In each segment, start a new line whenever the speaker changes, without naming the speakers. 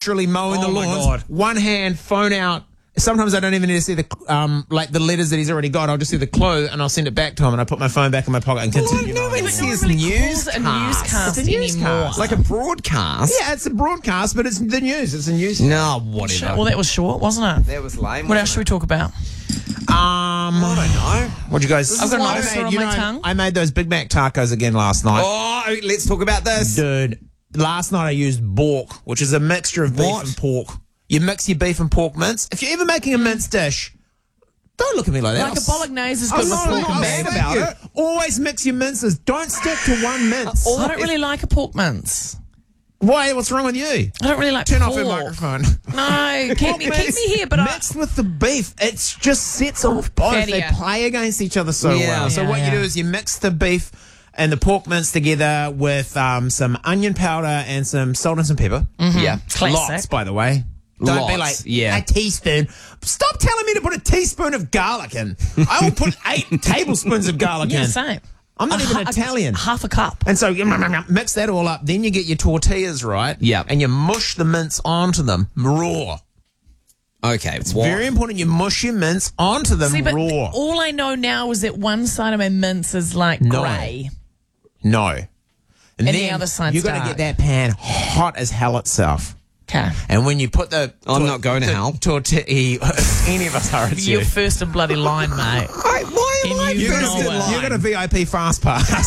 literally mowing the
Oh, my
lawns.
God.
One hand, phone out. Sometimes I don't even need to see the like the letters that he's already got. I'll just see the clue and I'll send it back to him, and I put my phone back in my pocket and continue.
No one says
really
newscast.
calls it a newscast
It's a newscast.
anymore.
Like a broadcast.
Yeah, it's a broadcast, but it's the news. It's a news.
No, whatever.
Well, that was short, wasn't it?
That was lame.
What else should we talk about?
I don't know.
What'd you guys?
I've got an
I
ulcer
made-
on
you
my
know,
tongue.
I made those Big Mac tacos again last night.
Oh, let's talk about this.
Dude, last night I used bork, which is a mixture of beef
What?
and pork. You mix your beef and pork mince. If you're ever making a mince dish, don't look at me like that.
Like a bolognese is
I'm
good with
not
pork and
mad
beef.
about it. Always mix your minces. Don't stick to one mince.
I don't really like a pork mince.
Why? What's wrong with you?
I don't really like
Turn
pork.
off your microphone.
No, keep me here, but
Mixed with the beef, it just sets off both. They
Fattier.
play against each other so
Yeah.
well. So
Yeah,
what
yeah.
you do is you mix the beef and the pork mince together with some onion powder and some salt and some pepper.
Yeah.
Classic.
Lots, by the way. Don't be like,
Lots, yeah.
a teaspoon. Stop telling me to put a teaspoon of garlic in. I will put 8 tablespoons of garlic
Yeah,
in.
same.
I'm not even Italian.
Half a cup.
And so mix that all up. Then you get your tortillas, right?
Yeah.
And you mush the mince onto them raw.
Okay.
It's very important you mush your mince onto them
See, but
raw.
all I know now is that one side of my mince is like
No.
grey.
No. And
the
then
other side's
you got to
dark.
get that pan hot as hell itself.
Okay.
And when you put the...
I'm not going to
the
hell.
Tortilla... Any of us are, it's you.
You're first in bloody line, mate.
Why am
And
I
you
first
know
in
it.
line?
You got a VIP fast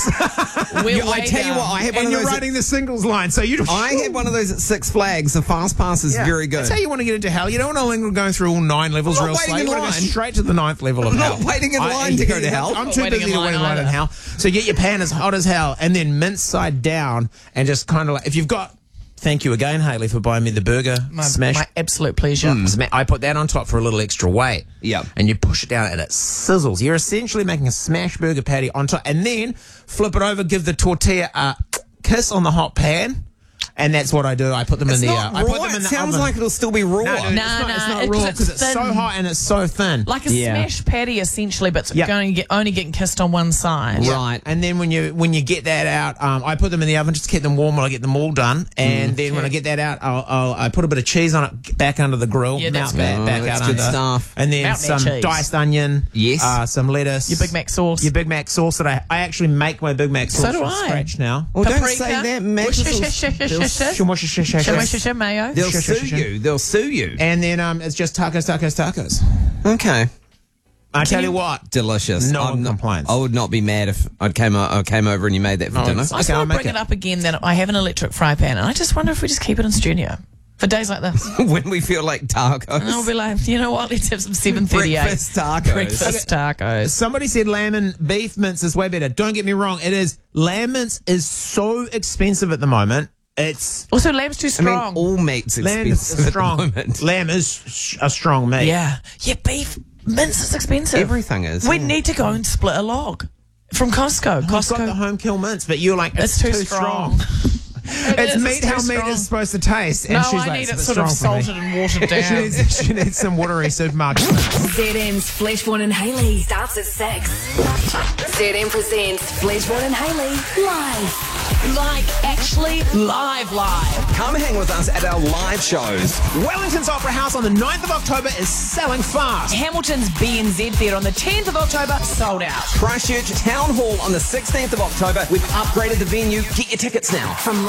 pass.
We're
Yeah, I
way
tell you
down.
what, I had one
and
of
you're
those.
riding the singles line, so you...
I had one of those at Six Flags. The fast pass is very good.
That's how you want to get into hell. You don't want to go through all 9 levels
I'm not
real
waiting
slow. You
in
want to go
line.
straight to the 9th level of
I'm
hell.
not waiting in line to go to hell.
I'm
Not
too
waiting
busy
in
to wait in
line
line in
either.
hell. So get your pan as hot as hell, and then mince side down, and just kind of like... If you've got... Thank you again, Hayley, for buying me the burger smash.
My absolute pleasure.
I put that on top for a little extra weight.
Yep.
And you push it down and it sizzles. You're essentially making a smash burger patty on top. And then flip it over, give the tortilla a kiss on the hot pan. And that's what I do. I put them
It's
in the
not
I put
raw.
them in
It
the
sounds
oven.
like it'll still be raw.
No, dude,
Nah,
it's not
nah,
raw
'cause
because
it's
it's so
thin.
hot and it's so thin.
Like a
Yeah.
smashed patty, essentially, but it's
Yep.
only getting kissed on one side.
Right.
And then when you get that out, I put them in the oven just to keep them warm while I get them all done. And then when I get that out, I put a bit of cheese on it back under the grill.
Yeah, that's
melt that
good.
back
Oh, that's
out
good
under.
stuff.
And then
Mountain
some
cheese.
diced onion.
Yes.
Some lettuce.
Your Big Mac sauce.
Your Big Mac sauce that I actually make my Big Mac sauce
So do
from
I.
scratch now.
Well, don't
Paprika.
say that, Mac.
Mayo.
They'll sue you. They'll sue you.
And then it's just tacos.
Okay.
I tell you what.
Delicious.
No one complains.
I would not be mad if I came over and you made that for dinner.
it's-
I just
Okay, I'll
want to
make
bring
it.
it up again that I have an electric fry pan, and I just wonder if we just keep it in studio for days like this.
When we feel like tacos.
And I'll be like, you know what? Let's have some 7:38
Breakfast tacos.
Breakfast tacos.
Somebody said lamb and beef mince is way better. Don't get me wrong. It is. Lamb mince is so expensive at the moment. It's
Also, lamb's too
I mean,
strong.
all meat's
lamb
expensive
is
at
strong.
the moment.
Lamb is a strong meat.
Yeah, beef mince is expensive.
Everything is.
We need to go and split a log from Costco.
I've got the
Costco.
home kill mince, but you're like, it's
It's
too
too
strong.
strong.
It's
is,
meat
it's
how
too
meat
strong.
is supposed to taste. And
No,
she's
I
like,
need
it's
it
a bit
sort of
strong for
salted
me.
and watered down.
She needs some watery supermarket.
ZM's Fleshborn and Hayley starts at 6. ZM presents Fleshborn and Hayley live.
Actually, live.
Come hang with us at our live shows.
Wellington's Opera House on the 9th of October is selling fast.
Hamilton's BNZ Theatre on the 10th of October, sold out.
Christchurch Town Hall on the 16th of October. We've upgraded the venue. Get your tickets now.
From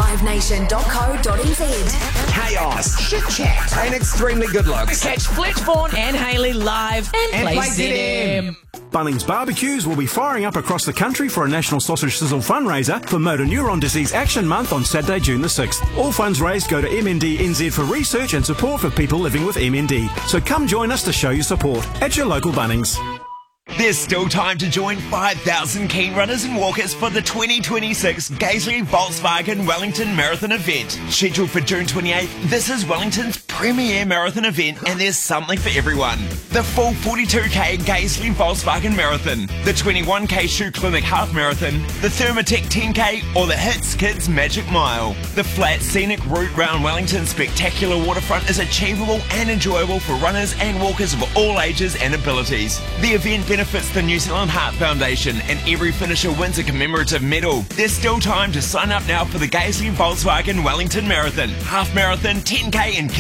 livenation.co.nz.
Chaos, shit chat, and extremely good looks.
Catch Fletchborn and Hayley live and play
play
ZM.
Bunnings Barbecues will be firing up across the country for a National Sausage Sizzle fundraiser for Motor Neuron Disease Action Month on Saturday, June the 6th. All funds raised go to MND NZ for research and support for people living with MND. So come join us to show your support at your local Bunnings.
There's still time to join 5,000 keen runners and walkers for the 2026 Gaisley Volkswagen Wellington Marathon event. Scheduled for June 28th, this is Wellington's premier marathon event and there's something for everyone. The full 42k Gaisley Volkswagen Marathon, the 21k Shoe Clinic Half Marathon, the Thermatech 10k or the Hits Kids Magic Mile. The flat scenic route round Wellington's spectacular waterfront is achievable and enjoyable for runners and walkers of all ages and abilities. The event benefits the New Zealand Heart Foundation and every finisher wins a commemorative medal. There's still time to sign up now for the Gaisley Volkswagen Wellington Marathon, Half Marathon, 10k and